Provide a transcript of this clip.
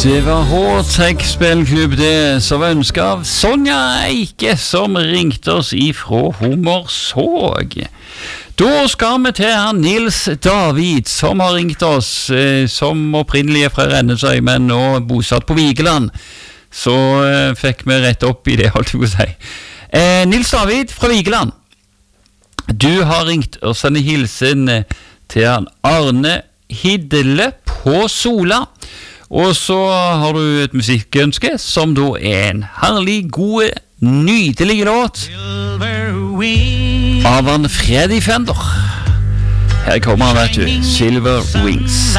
Det var H-Tech Spillklubb det, som var ønsket av Sonja Eike, som ringte oss ifra Hommersåk. Da skal vi til han Nils David, som har ringt oss, som opprinnelig fra Rennesøy, men nå bosatt på Vigeland. Så fikk vi rett opp i det, holdt jeg på å si. Nils David fra Vigeland, du har ringt og sendt hilsen til han Arne Hidle på Sola. Og så har du et musikkønske som da en herlig, gode, nydelige låt av han Freddy Fender. Her kommer han, vet du, Silver Wings.